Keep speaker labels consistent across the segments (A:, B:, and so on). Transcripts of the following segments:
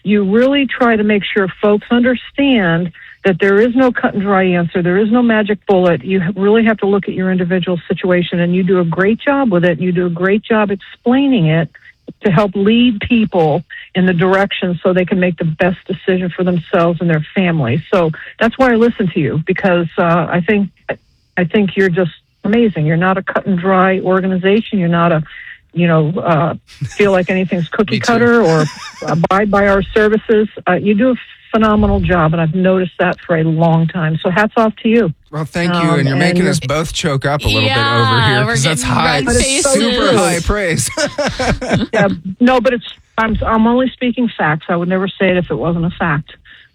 A: you really try to make sure folks understand that there is no cut and dry answer. There is no magic bullet. You really have to look at your individual situation, and you do a great job with it. You do a great job explaining it to help lead people in the direction so they can make the best decision for themselves and their families. So that's why I listen to you, because I think you're just amazing. You're not a cut and dry organization. You're not a feel like anything's cookie cutter or abide by our services. You do a phenomenal job, and I've noticed that for a long time. So hats off to you.
B: Well, thank you, and you're making us both choke up a little bit over here, because that's high, super high praise.
A: Yeah, no, but I'm only speaking facts. I would never say it if it wasn't a fact.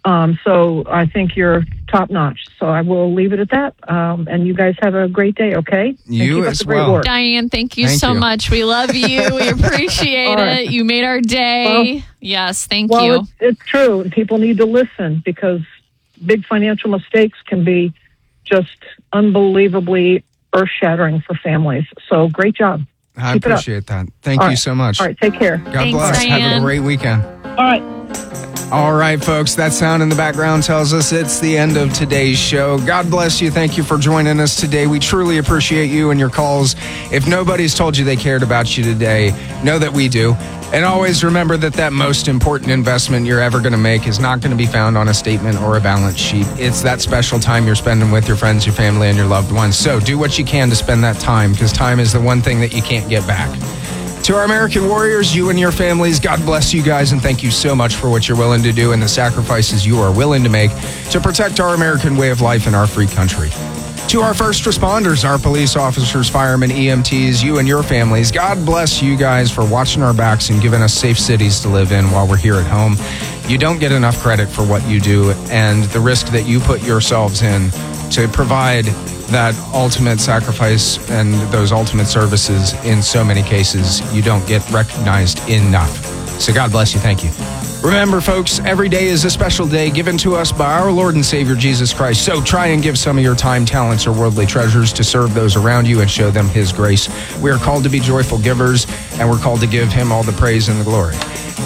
A: So I think you're top notch. So I will leave it at that. And you guys have a great day, okay?
B: You as well.
C: Diane, thank you so much. We love you. We appreciate it. You made our day.
A: Well,
C: yes, thank you.
A: Well, it's true. People need to listen, because big financial mistakes can be just unbelievably earth-shattering for families. So great job.
B: I appreciate that. Thank you so much.
A: All right, take care.
B: God bless.
C: Diane.
B: Have a great weekend.
A: All right.
B: All right, folks, that sound in the background tells us it's the end of today's show. God bless you. Thank you for joining us today. We truly appreciate you and your calls. If nobody's told you they cared about you today, know that we do. And always remember that most important investment you're ever going to make is not going to be found on a statement or a balance sheet. It's that special time you're spending with your friends, your family, and your loved ones. So do what you can to spend that time, because time is the one thing that you can't get back. To our American warriors, you and your families, God bless you guys, and thank you so much for what you're willing to do and the sacrifices you are willing to make to protect our American way of life in our free country. To our first responders, our police officers, firemen, EMTs, you and your families, God bless you guys for watching our backs and giving us safe cities to live in while we're here at home. You don't get enough credit for what you do and the risk that you put yourselves in to provide that ultimate sacrifice and those ultimate services. In so many cases, you don't get recognized enough. So God bless you. Thank you. Remember, folks, every day is a special day given to us by our Lord and Savior, Jesus Christ. So try and give some of your time, talents, or worldly treasures to serve those around you and show them His grace. We are called to be joyful givers, and we're called to give Him all the praise and the glory.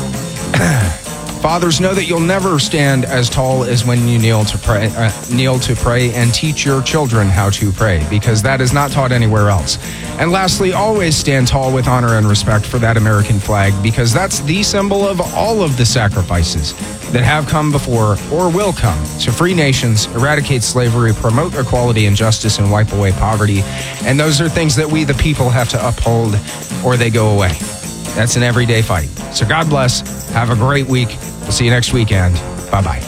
B: Fathers, know that you'll never stand as tall as when you kneel to pray, and teach your children how to pray, because that is not taught anywhere else. And lastly, always stand tall with honor and respect for that American flag, because that's the symbol of all of the sacrifices that have come before or will come to free nations, eradicate slavery, promote equality and justice, and wipe away poverty. And those are things that we, the people, have to uphold, or they go away. That's an everyday fight. So God bless. Have a great week. We'll see you next weekend. Bye-bye.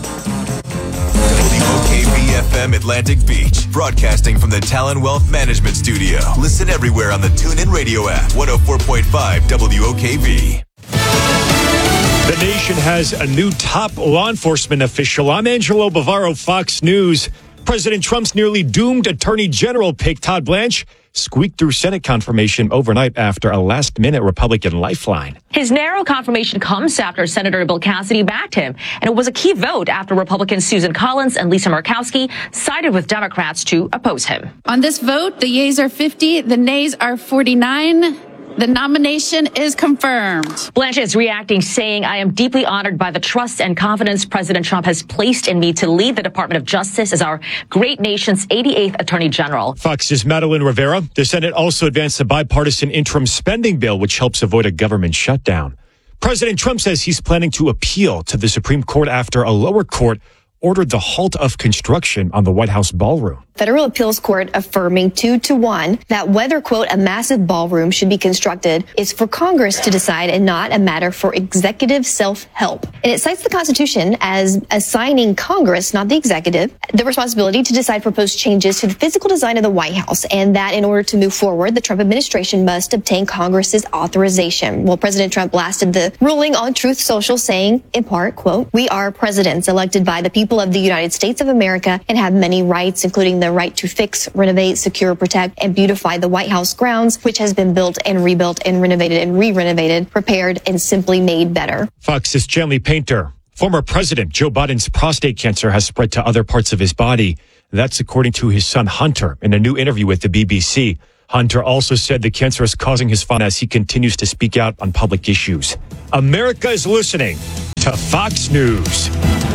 D: WOKV-FM Atlantic Beach, broadcasting from the Talon Wealth Management Studio. Listen everywhere on the TuneIn Radio app, 104.5 WOKV.
E: The nation has a new top law enforcement official. I'm Angelo Bavaro, Fox News. President Trump's nearly doomed Attorney General pick, Todd Blanche, squeaked through Senate confirmation overnight after a last-minute Republican lifeline.
F: His narrow confirmation comes after Senator Bill Cassidy backed him, and it was a key vote after Republicans Susan Collins and Lisa Murkowski sided with Democrats to oppose him.
G: On this vote, the yeas are 50, the nays are 49. The nomination is confirmed.
F: Blanche is reacting, saying, I am deeply honored by the trust and confidence President Trump has placed in me to lead the Department of Justice as our great nation's 88th Attorney General.
E: Fox's Madeline Rivera. The Senate also advanced a bipartisan interim spending bill, which helps avoid a government shutdown. President Trump says he's planning to appeal to the Supreme Court after a lower court ordered the halt of construction on the White House ballroom.
H: Federal appeals court affirming 2-1 that whether, quote, a massive ballroom should be constructed is for Congress to decide and not a matter for executive self-help. And it cites the Constitution as assigning Congress, not the executive, the responsibility to decide proposed changes to the physical design of the White House, and that in order to move forward, the Trump administration must obtain Congress's authorization. Well, President Trump blasted the ruling on Truth Social, saying, in part, quote, we are presidents elected by the people of the United States of America and have many rights, including the right to fix, renovate, secure, protect, and beautify the White House grounds, which has been built and rebuilt and renovated and re-renovated, prepared, and simply made better.
E: Fox's Chanley Painter. Former President Joe Biden's prostate cancer has spread to other parts of his body. That's according to his son Hunter in a new interview with the BBC. Hunter also said the cancer is causing his fun as he continues to speak out on public issues. America is listening to Fox News.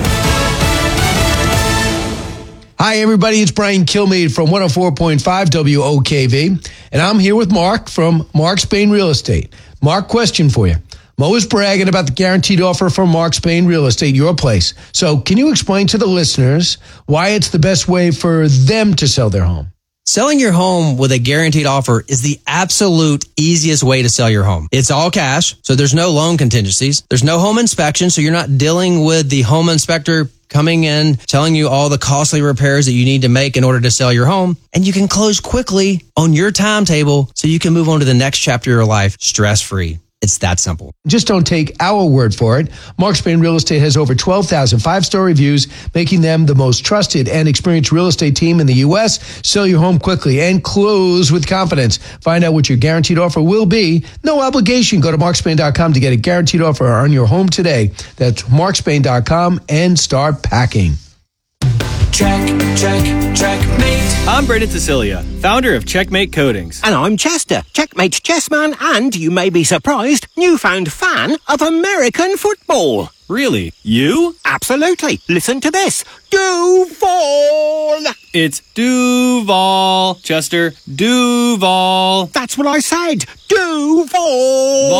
I: Hi, everybody. It's Brian Kilmeade from 104.5 WOKV, and I'm here with Mark from Mark Spain Real Estate. Mark, question for you. Mo is bragging about the guaranteed offer from Mark Spain Real Estate, your place. So can you explain to the listeners why it's the best way for them to sell their home?
J: Selling your home with a guaranteed offer is the absolute easiest way to sell your home. It's all cash, so there's no loan contingencies. There's no home inspection, so you're not dealing with the home inspector coming in, telling you all the costly repairs that you need to make in order to sell your home. And you can close quickly on your timetable so you can move on to the next chapter of your life stress-free. It's that simple.
I: Just don't take our word for it. Mark Spain Real Estate has over 12,000 five-star reviews, making them the most trusted and experienced real estate team in the U.S. Sell your home quickly and close with confidence. Find out what your guaranteed offer will be. No obligation. Go to markspain.com to get a guaranteed offer on your home today. That's markspain.com and start packing.
K: Checkmate. I'm Brendan Cecilia, founder of Checkmate Coatings.
L: And I'm Chester, Checkmate chessman, and, you may be surprised, newfound fan of American football.
K: Really? You?
L: Absolutely. Listen to this. Duval.
K: It's Duval, Chester. Duval.
L: That's what I said. Duval.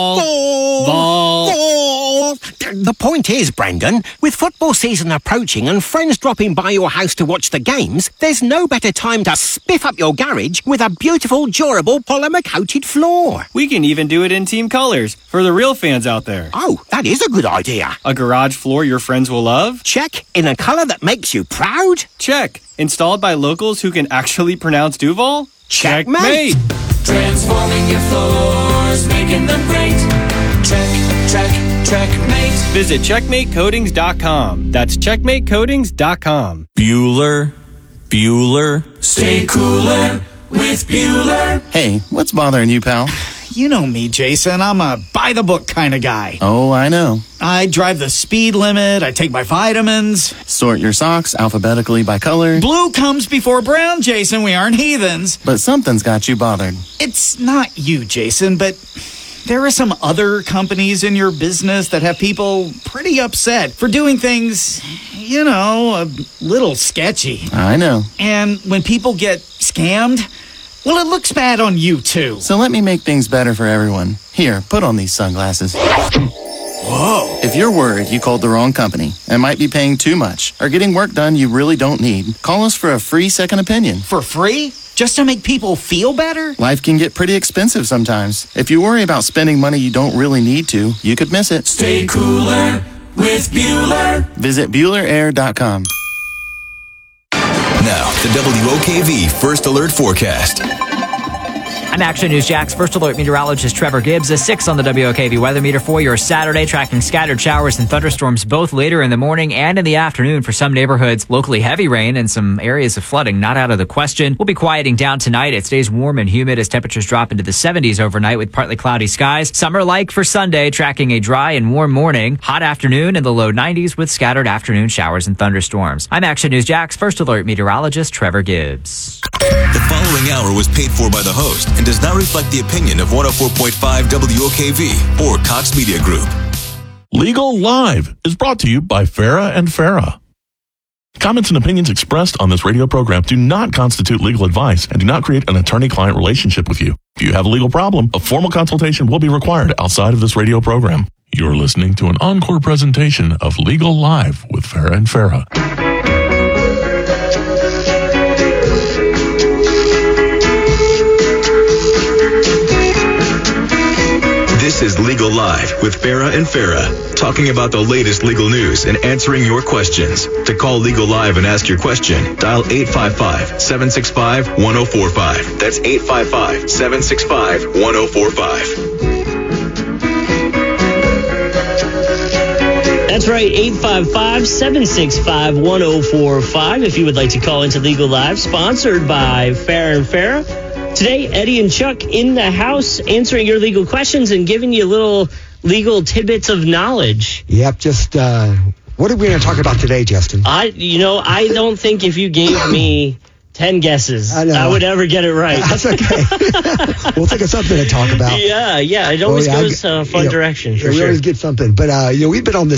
L: Vol. The point is, Brendan, with football season approaching and friends dropping by your house to watch the games, there's no better time to spiff up your garage with a beautiful, durable, polymer-coated floor.
K: We can even do it in team colors for the real fans out there.
L: Oh, that is a good idea.
K: A garage floor your friends will love?
L: Check. In a color that makes you proud?
K: Check. Installed by locals who can actually pronounce Duval?
L: Checkmate.
M: Transforming your floors, making them great. Checkmate.
K: Visit checkmatecoatings.com. That's checkmatecoatings.com.
N: Bueller.
M: Stay cooler with Bueller.
N: Hey, what's bothering you, pal?
O: You know me, Jason. I'm a by-the-book kind of guy.
N: Oh, I know.
O: I drive the speed limit. I take my vitamins.
N: Sort your socks alphabetically by color.
O: Blue comes before brown, Jason. We aren't heathens.
N: But something's got you bothered.
O: It's not you, Jason, but there are some other companies in your business that have people pretty upset for doing things, you know, a little sketchy.
N: I know.
O: And when people get scammed, well, it looks bad on you, too.
N: So let me make things better for everyone. Here, put on these sunglasses.
O: Whoa.
N: If you're worried you called the wrong company and might be paying too much or getting work done you really don't need, call us for a free second opinion.
O: For free? Just to make people feel better?
N: Life can get pretty expensive sometimes. If you worry about spending money you don't really need to, you could miss it.
M: Stay cooler with Bueller.
N: Visit BuellerAir.com.
D: Now, the WOKV First Alert Forecast.
P: I'm Action News Jack's First Alert meteorologist Trevor Gibbs. A 6 on the WOKV weather meter for your Saturday, tracking scattered showers and thunderstorms both later in the morning and in the afternoon for some neighborhoods. Locally heavy rain and some areas of flooding not out of the question. We'll be quieting down tonight. It stays warm and humid as temperatures drop into the 70s overnight with partly cloudy skies. Summer-like for Sunday, tracking a dry and warm morning. Hot afternoon in the low 90s with scattered afternoon showers and thunderstorms. I'm Action News Jack's First Alert meteorologist Trevor Gibbs.
D: The following hour was paid for by the host and does not reflect the opinion of 104.5 WOKV or Cox Media Group.
Q: Legal Live is brought to you by Farah and Farah. Comments and opinions expressed on this radio program do not constitute legal advice and do not create an attorney-client relationship with you. If you have a legal problem, a formal consultation will be required outside of this radio program. You're listening to an encore presentation of Legal Live with Farah and Farah.
D: This is Legal Live with Farah and Farah, talking about the latest legal news and answering your questions. To call Legal Live and ask your question, dial 855-765-1045. That's 855-765-1045.
R: That's right, 855-765-1045 if you would like to call into Legal Live, sponsored by Farah and Farah. Today, Eddie and Chuck in the house answering your legal questions and giving you little legal tidbits of knowledge.
S: Yep, just what are we going to talk about today, Justin?
R: I don't think if you gave me 10 guesses.
S: I
R: would ever get it right.
S: That's okay. We'll think of something to talk about.
R: Yeah. It always goes a fun direction, for
S: we
R: sure.
S: always get something. But, we've been on this